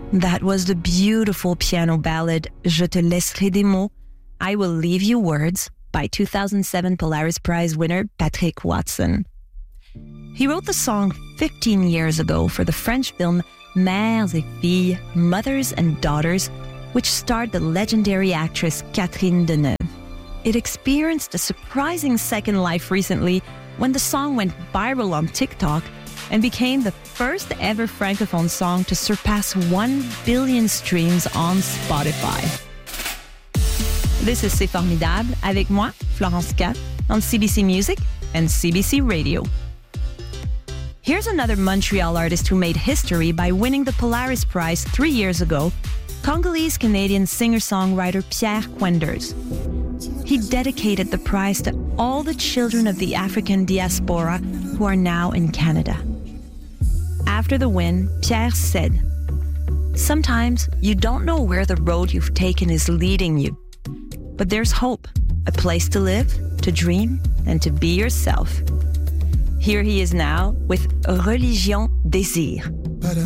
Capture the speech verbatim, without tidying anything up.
That was the beautiful piano ballad Je te laisserai des mots, I Will Leave You Words by two thousand seven Polaris Prize winner Patrick Watson. He wrote the song fifteen years ago for the French film Mères et Filles, Mothers and Daughters, which starred the legendary actress Catherine Deneuve. It experienced a surprising second life recently when the song went viral on TikTok and became the first ever Francophone song to surpass one billion streams on Spotify. This is C'est Formidable, avec moi, Florence Cat, on C B C Music and C B C Radio. Here's another Montreal artist who made history by winning the Polaris Prize three years ago, Congolese-Canadian singer-songwriter Pierre Quenders. He dedicated the prize to all the children of the African diaspora who are now in Canada. After the win, Pierre said, "Sometimes you don't know where the road you've taken is leading you, but there's hope, a place to live, to dream, and to be yourself." Here he is now with Religion Désir.